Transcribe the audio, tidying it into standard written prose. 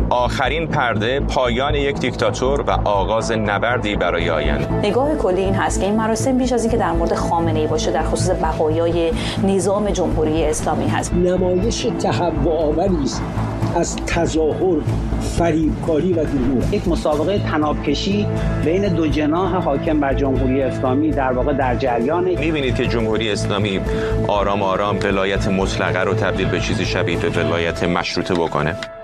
آخرین پرده، پایان یک دیکتاتور و آغاز نبردی برای آینده. نگاه کلی این هست که این مراسم بیش از اینکه در مورد خامنه‌ای باشه در خصوص بقایای نظام جمهوری اسلامی هست. نمایش تهوع‌آوری است از تظاهر، فریبکاری و دروغ. یک مسابقه طناب‌کشی بین دو جناح حاکم بر جمهوری اسلامی در واقع در جریانه. می‌بینید که جمهوری اسلامی آرام آرام ولایت مطلقه رو تبدیل به چیزی شبیه به ولایت مشروطه بکنه.